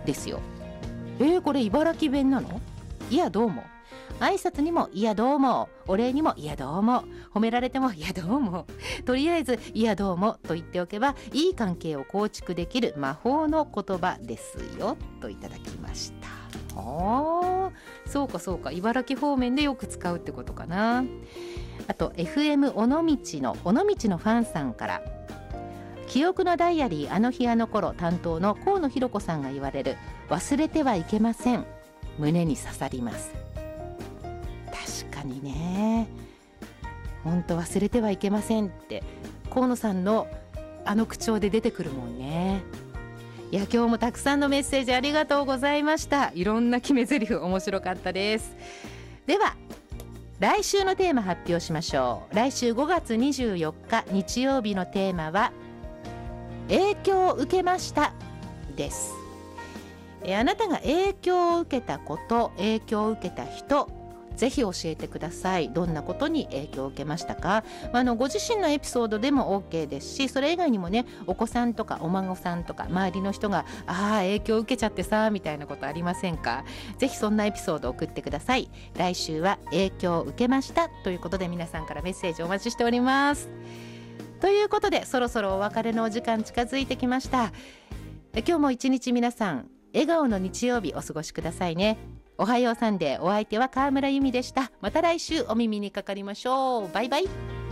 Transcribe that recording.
ですよ。これ茨城弁なの？いやどうも。挨拶にもいやどうも、お礼にもいやどうも、褒められてもいやどうも、とりあえずいやどうもと言っておけばいい関係を構築できる魔法の言葉ですよといただきました。そうかそうか、茨城方面でよく使うってことかな。あと FM 尾道のファンさんから、記憶のダイアリーあの日あの頃担当の河野博子さんが言われる忘れてはいけません、胸に刺さります。確かにね、ほんと忘れてはいけませんって河野さんのあの口調で出てくるもんね。いや今日もたくさんのメッセージありがとうございました。いろんな決め台詞面白かったです。では来週のテーマ発表しましょう。来週5月24日日曜日のテーマは影響を受けましたです。あなたが影響を受けたこと、影響を受けた人、ぜひ教えてください。どんなことに影響を受けましたか？ご自身のエピソードでも OK ですし、それ以外にもね、お子さんとかお孫さんとか周りの人が影響を受けちゃってさみたいなことありませんか？ぜひそんなエピソードを送ってください。来週は影響を受けましたということで、皆さんからメッセージお待ちしております。ということでそろそろお別れのお時間近づいてきました。今日も一日皆さん笑顔の日曜日お過ごしくださいね。おはようサンデー、お相手は川村由美でした。また来週お耳にかかりましょう。バイバイ。